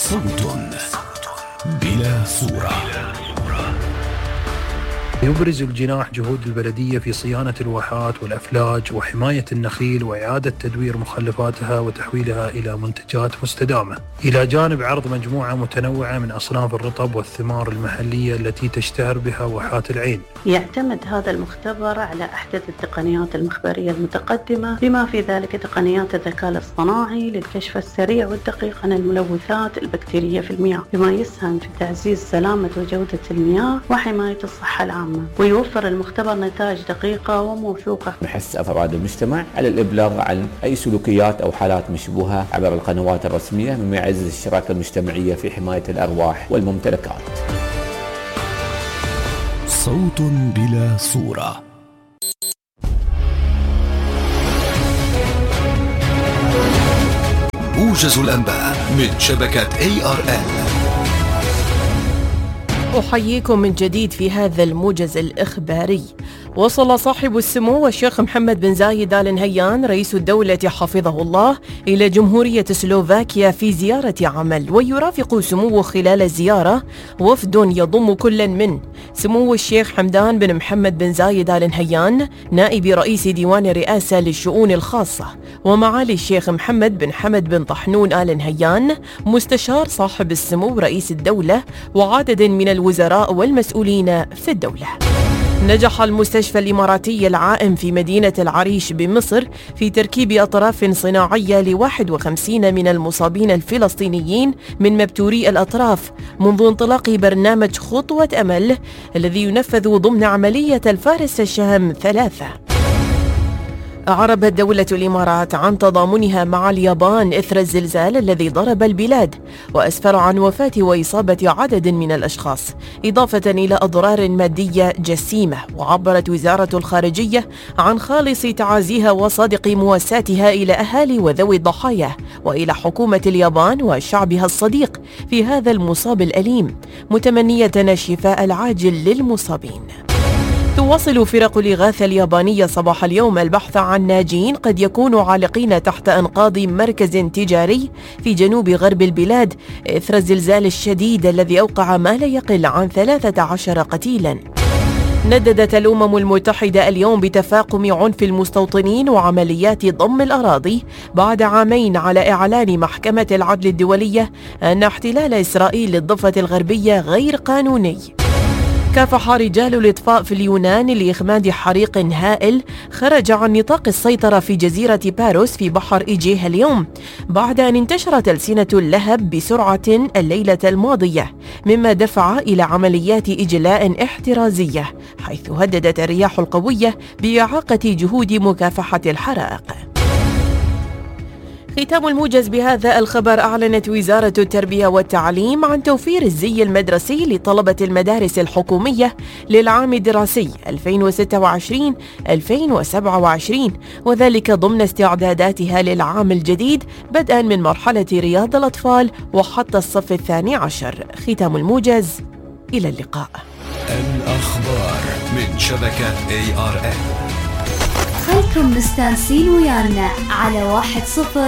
صوت بلا صورة. يبرز الجناح جهود البلدية في صيانة الواحات والأفلاج وحماية النخيل وإعادة تدوير مخلفاتها وتحويلها إلى منتجات مستدامة، إلى جانب عرض مجموعة متنوعة من أصناف الرطب والثمار المحلية التي تشتهر بها واحات العين. يعتمد هذا المختبر على أحدث التقنيات المخبرية المتقدمة، بما في ذلك تقنيات الذكاء الاصطناعي للكشف السريع والدقيق عن الملوثات البكتيرية في المياه، بما يسهم في تعزيز سلامة وجودة المياه وحماية الصحة العامة. ويوفر المختبر نتائج دقيقة وموثوقة. نحث أفراد المجتمع على الإبلاغ عن أي سلوكيات أو حالات مشبوهة عبر القنوات الرسمية، مما يعزز الشراكة المجتمعية في حماية الأرواح والممتلكات. صوت بلا صورة. موجز الأنباء من شبكة ARN. أحييكم من جديد في هذا الموجز الإخباري. وصل صاحب السمو الشيخ محمد بن زايد آل نهيان رئيس الدولة حفظه الله إلى جمهورية سلوفاكيا في زيارة عمل، ويرافق سموه خلال الزيارة وفد يضم كل من سمو الشيخ حمدان بن محمد بن زايد آل نهيان نائب رئيس ديوان الرئاسة للشؤون الخاصة، ومعالي الشيخ محمد بن حمد بن طحنون آل نهيان مستشار صاحب السمو رئيس الدولة وعدد من الوزراء والمسؤولين في الدولة. نجح المستشفى الإماراتي العائم في مدينة العريش بمصر في تركيب أطراف صناعية ل51 من المصابين الفلسطينيين من مبتوري الأطراف منذ انطلاق برنامج خطوة أمل الذي ينفذ ضمن عملية الفارس الشهم 3. أعربت دولة الإمارات عن تضامنها مع اليابان إثر الزلزال الذي ضرب البلاد وأسفر عن وفاة وإصابة عدد من الأشخاص، إضافة إلى أضرار مادية جسيمة. وعبرت وزارة الخارجية عن خالص تعازيها وصادق مواساتها إلى أهالي وذوي الضحايا وإلى حكومة اليابان وشعبها الصديق في هذا المصاب الأليم، متمنية الشفاء العاجل للمصابين. تواصل فرق الإغاثة اليابانية صباح اليوم البحث عن ناجين قد يكونوا عالقين تحت أنقاض مركز تجاري في جنوب غرب البلاد إثر الزلزال الشديد الذي أوقع ما لا يقل عن 13 قتيلاً. نددت الأمم المتحدة اليوم بتفاقم عنف المستوطنين وعمليات ضم الأراضي بعد عامين على إعلان محكمة العدل الدولية أن احتلال إسرائيل للضفة الغربية غير قانوني. كافح رجال الإطفاء في اليونان لإخماد حريق هائل خرج عن نطاق السيطرة في جزيرة باروس في بحر إيجيه اليوم بعد أن انتشرت ألسنة اللهب بسرعة الليلة الماضية، مما دفع إلى عمليات إجلاء احترازية، حيث هددت الرياح القوية بإعاقة جهود مكافحة الحرائق. ختام الموجز بهذا الخبر. أعلنت وزارة التربية والتعليم عن توفير الزي المدرسي لطلبة المدارس الحكومية للعام الدراسي 2026-2027، وذلك ضمن استعداداتها للعام الجديد بدءا من مرحلة رياض الأطفال وحتى الصف 12. ختام الموجز، إلى اللقاء. الأخبار من شبكة ARN. خلكم مستانسين ويانا على 1-0